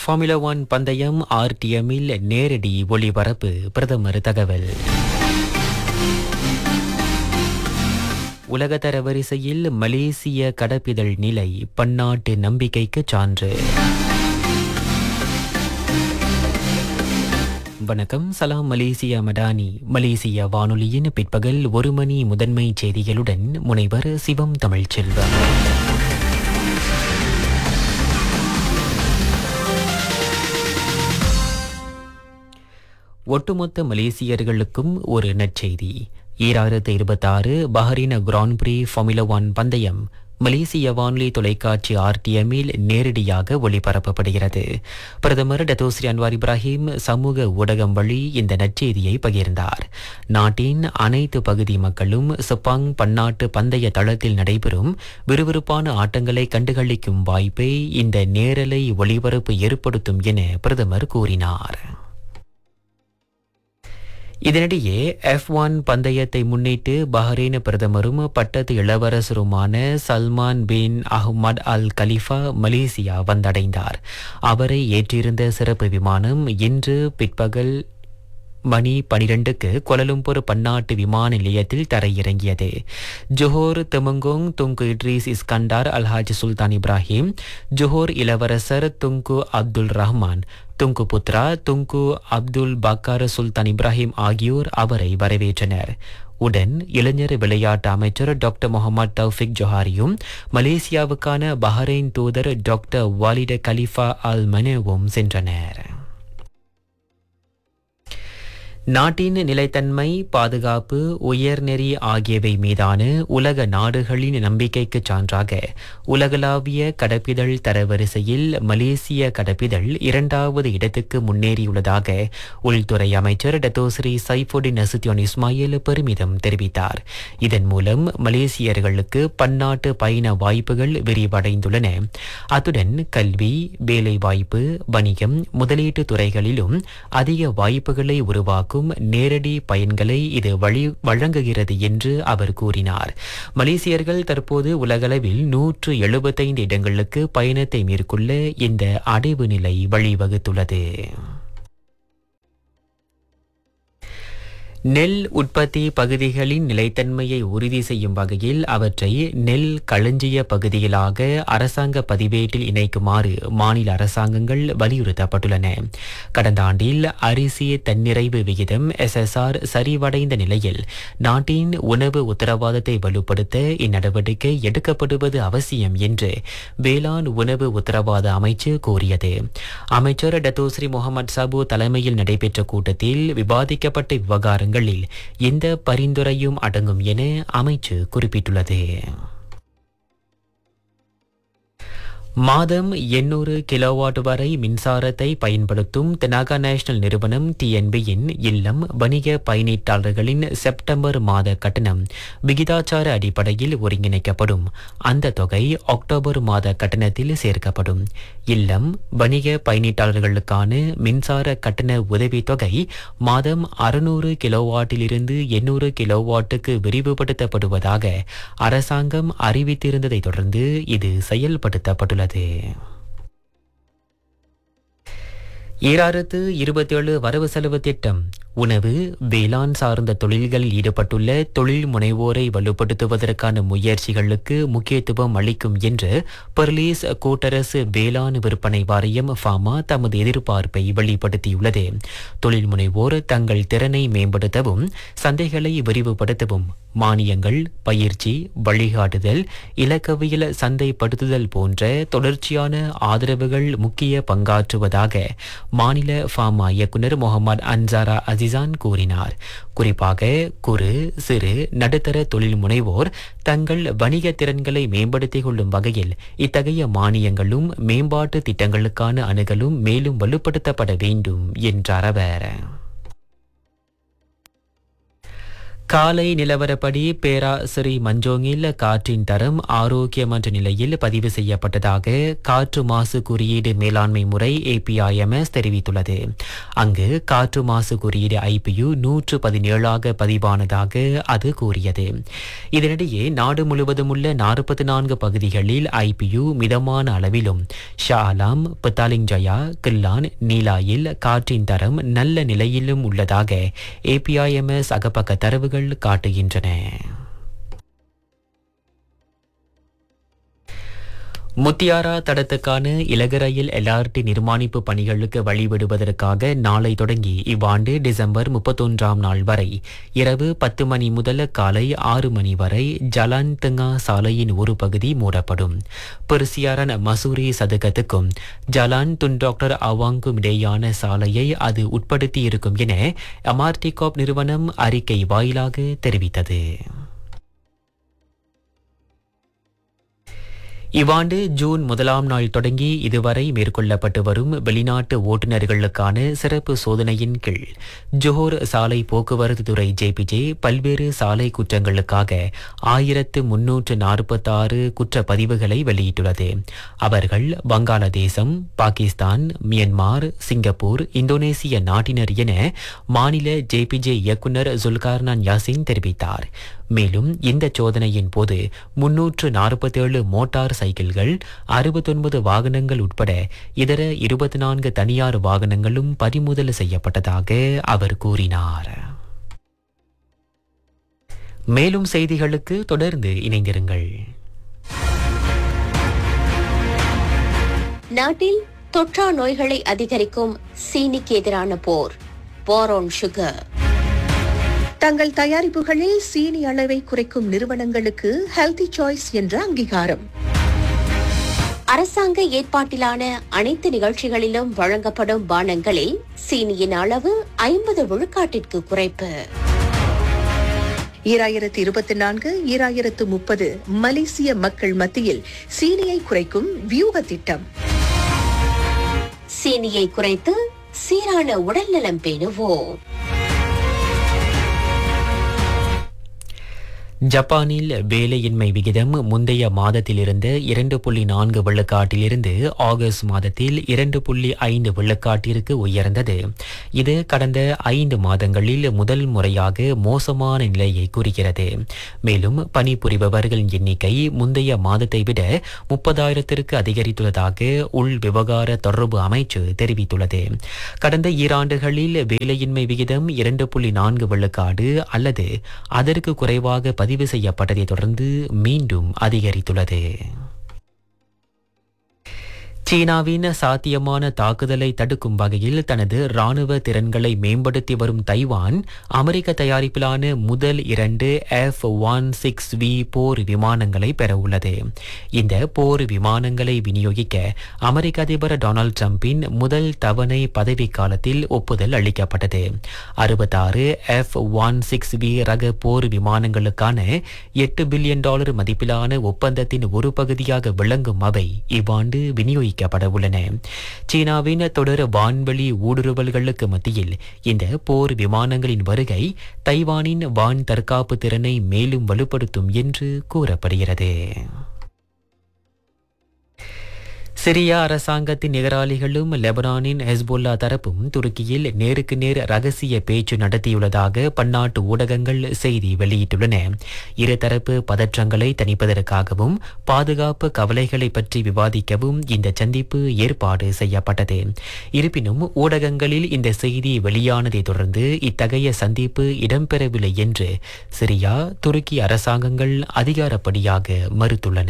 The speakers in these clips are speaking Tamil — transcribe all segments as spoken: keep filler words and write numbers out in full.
ஃபார்முலா ஒன் பந்தயம் ஆர்டிஎம்மில் நேரடி ஒளிபரப்பு. பிரதமர் தகவல். உலகத்தர வரிசையில் மலேசிய கடப்பிதழ் நிலை பன்னாட்டு நம்பிக்கைக்கு சான்று. வணக்கம், சலாம் மலேசியா மடானி. மலேசிய வானொலியின் பிற்பகல் ஒரு மணி முதன்மை செய்திகளுடன் முனைவர் சிவம் தமிழ்ச்செல்வம். ஒட்டுமொத்த மலேசியர்களுக்கும் ஒரு நற்செய்தி. ஈராயிரத்து இருபத்தாறு Bahrain grand free formula one பந்தயம் மலேசிய வானொலி தொலைக்காட்சி ஆர்டிஎம்மில் நேரடியாக ஒளிபரப்பப்படுகிறது. பிரதமர் டத்தோஸ்ரீ அன்வார் இப்ராஹிம் சமூக ஊடகம் வழி இந்த நற்செய்தியை பகிர்ந்தார். நாட்டின் அனைத்து பகுதி மக்களும் செப்பாங் பன்னாட்டு பந்தய தளத்தில் நடைபெறும் விறுவிறுப்பான ஆட்டங்களை கண்டுகளிக்கும் வாய்ப்பை இந்த நேரலை ஒளிபரப்பு ஏற்படுத்தும் என பிரதமர் கூறினார். இதனிடையே எஃப் ஒன் பந்தயத்தை முன்னிட்டு பஹ்ரைன் பிரதமரும் பட்டத்து இளவரசருமான சல்மான் பின் அஹ்மத் அல் கலிஃபா மலேசியா வந்தடைந்தார். அவரை ஏற்றிருந்த சிறப்பு விமானம் இன்று பிற்பகல் மணி பனிரெண்டுக்கு கோலலம்பூர் பன்னாட்டு விமான நிலையத்தில் தரையிறங்கியது. Johor தெமங்கோங் Tunku Idris Iskandar Alhaj சுல்தான் இப்ராஹிம், ஜோஹோர் இளவரசர் Tunku Abdul Rahman, Tunku Putra Tunku Abdul பக்கார் சுல்தான் இப்ராஹிம் ஆகியோர் அவரை வரவேற்றனர். உடன் இளைஞர் விளையாட்டு அமைச்சர் டாக்டர் முகமது தௌஃபிக் ஜொஹாரியும் மலேசியாவுக்கான பஹ்ரைன் தூதர் டாக்டர் வாலிட கலிஃபா அல் மனேவும் சென்றனர். நாட்டின் நிலைத்தன்மை, பாதுகாப்பு, உயர்நெறி ஆகியவை மீதான உலக நாடுகளின் நம்பிக்கைக்கு சான்றாக உலகளாவிய கடப்பிதழ் தரவரிசையில் மலேசிய கடப்பிதழ் இரண்டாவது இடத்துக்கு முன்னேறியுள்ளதாக உள்துறை அமைச்சர் டத்தோஸ்ரீ சைஃபுடின் நசுத்தியோன் இஸ்மாயில் பெருமிதம் தெரிவித்தார். இதன் மூலம் மலேசியர்களுக்கு பன்னாட்டு பயண வாய்ப்புகள் விரிவடைந்துள்ளன. அத்துடன் கல்வி, வேலைவாய்ப்பு, வணிகம், முதலீட்டு துறைகளிலும் அதிக வாய்ப்புகளை உருவாக்கும் நேரடி பயன்களை இது வழி வழங்குகிறது என்று அவர் கூறினார். மலேசியர்கள் தற்போது உலகளவில் நூற்று எழுபத்தைந்து இடங்களுக்கு பயணத்தை மேற்கொள்ள இந்த அடைவு நிலை வழிவகுத்துள்ளது. நெல் உற்பத்தி பகுதிகளின் நிலைத்தன்மையை உறுதி செய்யும் வகையில் அவற்றை நெல் களஞ்சிய பகுதிகளாக அரசாங்க பதிவேட்டில் இணைக்குமாறு மாநில அரசாங்கங்கள் வலியுறுத்தப்பட்டுள்ளன. கடந்த ஆண்டில் அரிசி தன்னிறைவு விகிதம் எஸ்எஸ்ஆர் சரிவடைந்த நிலையில் நாட்டின் உணவு உத்தரவாதத்தை வலுப்படுத்த இந்நடவடிக்கை எடுக்கப்படுவது அவசியம் என்று வேளாண் உணவு உத்தரவாத அமைச்சு கூறியது. அமைச்சர் டத்தோஸ்ரீ முகமது சாபு தலைமையில் நடைபெற்ற கூட்டத்தில் விவாதிக்கப்பட்ட விவகாரங்கள் இந்த பரிந்துரையும் அடங்கும் என அமைச்சு குறிப்பிட்டுள்ளது. மாதம் எண்ணூறு கிலோவாட் வரை மின்சாரத்தை பயன்படுத்தும் தெனாகா நேஷனல் நிறுவனம் டிஎன்பியின் இல்லம் வணிக பயனீட்டாளர்களின் செப்டம்பர் மாத கட்டணம் விகிதாச்சார அடிப்படையில் ஒருங்கிணைக்கப்படும். அந்த தொகை அக்டோபர் மாத கட்டணத்தில் சேர்க்கப்படும். இல்லம் வணிக பயனீட்டாளர்களுக்கான மின்சார கட்டண உதவித்தொகை மாதம் அறுநூறு கிலோவாட்டிலிருந்து எண்ணூறு கிலோவாட்டுக்கு விரிவுபடுத்தப்படுவதாக அரசாங்கம் அறிவித்திருந்ததை தொடர்ந்து இது செயல்படுத்தப்பட்டுள்ளது. ஈராயிரத்து இருபத்தேழு வரவு செலவு திட்டம் உணவு, வேளாண் சார்ந்த தொழில்களில் ஈடுபட்டுள்ள தொழில் முனைவோரை வலுப்படுத்துவதற்கான முயற்சிகளுக்கு முக்கியத்துவம் அளிக்கும் என்று பெர்லிஸ் கூட்டரசு வேளாண் விற்பனை வாரியம் ஃபாமா தமது எதிர்பார்ப்பை வெளிப்படுத்தியுள்ளது. தொழில் முனைவோர் தங்கள் திறனை மேம்படுத்தவும் சந்தைகளை விரிவுபடுத்தவும் மானியங்கள், பயிற்சி, வழிகாட்டுதல், இலக்கவியல் சந்தைப்படுத்துதல் போன்ற தொடர்ச்சியான ஆதரவுகள் முக்கிய பங்காற்றுவதாக மாநில ஃபாமா இயக்குநர் முகமது அன்சாரா அசிசான் கூறினார். குறிப்பாக குறு, சிறு, நடுத்தர தொழில் முனைவோர் தங்கள் வணிக திறன்களை மேம்படுத்திக் கொள்ளும் வகையில் இத்தகைய மானியங்களும் மேம்பாட்டு திட்டங்களுக்கான அணுகலும் மேலும் வலுப்படுத்தப்பட வேண்டும் என்றார் அவர். காலை நிலவரப்படி பேராசிரி மஞ்சோங்கில் காற்றின் தரம் ஆரோக்கியமற்ற நிலையில் பதிவு செய்யப்பட்டதாக காற்று மாசு குறியீடு மேலாண்மை முறை ஏபிஐஎம்எஸ் தெரிவித்துள்ளது. அங்கு காற்று மாசு குறியீடு ஐபியு நூற்று பதினேழாக பதிவானதாக அது கூறியது. இதனிடையே நாடு முழுவதும் உள்ள நாற்பத்தி நான்கு பகுதிகளில் ஐபியு மிதமான அளவிலும் ஷாலாம், பத்தாலிங்ஜயா, கில்லான், நீலாயில் காற்றின் தரம் நல்ல நிலையிலும் உள்ளதாக ஏபிஐஎம்எஸ் அகப்பக்க தரவுகள் காட்டுகின்றன. முத்தியாரா தடத்துக்கான இலகு ரயில் எல்ஆர்டி நிர்மாணிப்பு பணிகளுக்கு வழிவிடுவதற்காக நாளை தொடங்கி இவ்வாண்டு டிசம்பர் முப்பத்தொன்றாம் நாள் வரை இரவு பத்து மணி முதல் காலை ஆறு மணி வரை ஜலான் தங்கா சாலையின் ஒரு பகுதி மூடப்படும். பெர்சியாரன் மசூரி சதுக்கத்துக்கும் ஜலான் துன் டாக்டர் அவாங்கும் இடையான சாலையை அது உட்படுத்தி இருக்கும் என எம்ஆர்டி காப் நிறுவனம் அறிக்கை வாயிலாக தெரிவித்தது. இவ்வாண்டு ஜூன் முதலாம் நாள் தொடங்கி இதுவரை மேற்கொள்ளப்பட்டு வரும் வெளிநாட்டு ஓட்டுநர்களுக்கான சிறப்பு சோதனையின் கீழ் ஜோஹர் சாலை போக்குவரத்து துறை ஜேபிஜே பல்வேறு சாலை குற்றங்களுக்காக ஆயிரத்து முன்னூற்று நாற்பத்தாறு குற்றப்பதிவுகளை வெளியிட்டுள்ளது. அவர்கள் வங்காளதேசம், பாகிஸ்தான், மியன்மார், சிங்கப்பூர், இந்தோனேசிய நாட்டினர் என மாநில ஜேபிஜே இயக்குநர் ஜுல்கார்னான் யாசின் தெரிவித்தார். மேலும் இந்த சோதனையின் போது முன்னூற்று நாற்பத்தேழு மோட்டார் சைக்கிள்கள், அறுபத்தொன்பது வாகனங்கள் உட்பட இதர இருபத்தி நான்கு தனியார் வாகனங்களும் பறிமுதல் செய்யப்பட்டதாக அவர் கூறினார். மேலும் செய்திகளுக்கு தொடர்ந்து இணைந்திருங்கள். நாட்டில் தொற்றா நோய்களை அதிகரிக்கும் சீனிக்கு எதிரான போர், வார் ஆன் சுகர். தங்கள் தயாரிப்புகளில் சீனி அளவை குறைக்கும் நிறுவனங்களுக்கு ஹெல்தி சாய்ஸ் என்ற அங்கீகாரம். அரசாங்க ஏற்பாட்டிலான அனைத்து நிகழ்ச்சிகளிலும் வழங்கப்படும் பானங்களில் சீனியின் அளவு ஐம்பது விழுக்காட்டிற்கு குறைப்பு. ஈராயிரத்து இருபத்தி நான்கு ஈராயிரத்து முப்பது மலேசிய மக்கள் மத்தியில் சீனியை குறைக்கும் வியூக திட்டம். சீனியை குறைத்து சீரான உடல்நலம் பேணுவோம். ஜப்பானில் வேலையின்மை விகிதம் முந்தைய மாதத்திலிருந்து இரண்டு புள்ளி நான்கு விழுக்காட்டிலிருந்து ஆகஸ்ட் மாதத்தில் இரண்டு புள்ளி ஐந்து விழுக்காட்டிற்கு உயர்ந்தது. இது கடந்த ஐந்து மாதங்களில் முதல் முறையாக மோசமான நிலையை குறிக்கிறது. மேலும் பணிபுரிபவர்களின் எண்ணிக்கை முந்தைய மாதத்தை விட முப்பதாயிரத்திற்கு அதிகரித்துள்ளதாக உள் விவகார தொடர்பு அமைச்சு தெரிவித்துள்ளது. கடந்த ஈராண்டுகளில் வேலையின்மை விகிதம் இரண்டு புள்ளி நான்கு விழுக்காடு அல்லது அதற்கு குறைவாக பதிவு செய்யப்பட்டதை தொடர்ந்து மீண்டும் அதிகரித்துள்ளது. சீனாவின் சாத்தியமான தாக்குதலை தடுக்கும் வகையில் தனது ராணுவ திறன்களை மேம்படுத்தி வரும் தைவான் அமெரிக்க தயாரிப்பிலான முதல் இரண்டு எஃப் ஒன் சிக்ஸ் வி போர் விமானங்களை பெறவுள்ளது. இந்த போர் விமானங்களை விநியோகிக்க அமெரிக்க அதிபர் டொனால்டு டிரம்பின் முதல் தவணை பதவி காலத்தில் ஒப்புதல் அளிக்கப்பட்டது. அறுபத்தாறு எஃப் ஒன் சிக்ஸ் வி ரக போர் விமானங்களுக்கான எட்டு பில்லியன் டாலர் மதிப்பிலான ஒப்பந்தத்தின் ஒரு பகுதியாக விளங்கும் அவை இவ்வாண்டு விநியோகிக்க உள்ளன. சீனாவின் தொடர் வான்வெளி ஊடுருவல்களுக்கு மத்தியில் இந்த போர் விமானங்களின் வருகை தைவானின் வான் தற்காப்பு திறனை மேலும் வலுப்படுத்தும் என்று கூறப்படுகிறது. சிரியா அரசாங்கத்தின் எதிராளிகளும் லெபனானின் ஹெஸ்போல்லா தரப்பும் துருக்கியில் நேருக்கு நேர் ரகசிய பேச்சு நடத்தியுள்ளதாக பன்னாட்டு ஊடகங்கள் செய்தி வெளியிட்டுள்ளன. இருதரப்பு பதற்றங்களை தணிப்பதற்காகவும் பாதுகாப்பு கவலைகளை பற்றி விவாதிக்கவும் இந்த சந்திப்பு ஏற்பாடு செய்யப்பட்டது. இருப்பினும் ஊடகங்களில் இந்த செய்தி வெளியானதை தொடர்ந்து இத்தகைய சந்திப்பு இடம்பெறவில்லை என்று சிரியா, துருக்கி அரசாங்கங்கள் அதிகாரப்படியாக மறுத்துள்ளன.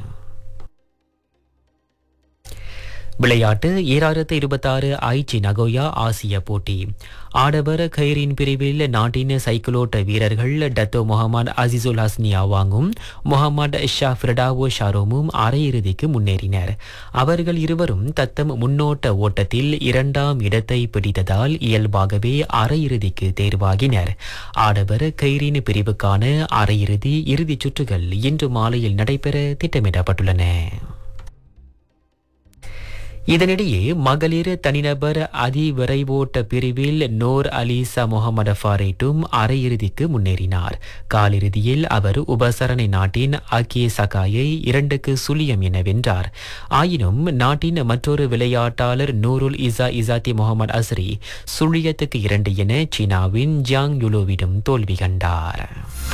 விளையாட்டு ஈராயிரத்து இருபத்தாறு ஐச்சி நகோயா ஆசிய போட்டி. ஆடவர் கயிறின் பிரிவில் நாட்டின் சைக்கிளோட்ட வீரர்கள் டத்தோ முகமது அசிசுல் ஹஸ்னி அவாங்கும் முகமது ஷா ஃபிரடாவோ ஷாரோமும் அரையிறுதிக்கு முன்னேறினர். அவர்கள் இருவரும் தத்தம் முன்னோட்ட ஓட்டத்தில் இரண்டாம் இடத்தை பிடித்ததால் இயல்பாகவே அரையிறுதிக்கு தேர்வாகினர். ஆடவர் கயிறின் பிரிவுக்கான அரையிறுதி இறுதிச் சுற்றுகள் இன்று மாலையில் நடைபெற திட்டமிடப்பட்டுள்ளன. இதனிடையே மகளிர் தனிநபர் அதிவிரைவோட்ட பிரிவில் நோர் அலிசா முகமது ஃபாரேட்டும் அரையிறுதிக்கு முன்னேறினார். காலிறுதியில் அவர் உபசரணை நாட்டின் அகே சகாயை இரண்டுக்கு சுழியம் என வென்றார். ஆயினும் நாட்டின் மற்றொரு விளையாட்டாளர் நூருல் இசா இசாத்தி முகமது அஸ்ரி சுழியத்துக்கு இரண்டு என சீனாவின் ஜியாங் யுலோவிடம் தோல்வி கண்டார்.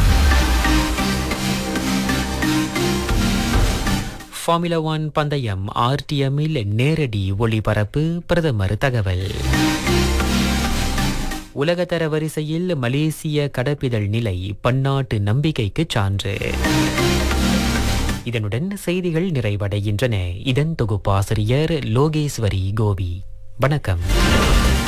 ஃபார்முலா ஒன் பந்தயம் ஆர்டிஎம்மில் நேரடி ஒளிபரப்பு. பிரதமர் தகவல். உலகத்தர வரிசையில் மலேசிய கடப்பிதழ் நிலை பன்னாட்டு நம்பிக்கைக்கு சான்று. இதனுடன் செய்திகள் நிறைவடைகின்றன. இதன் தொகுப்பாசிரியர் லோகேஸ்வரி கோபி. வணக்கம்.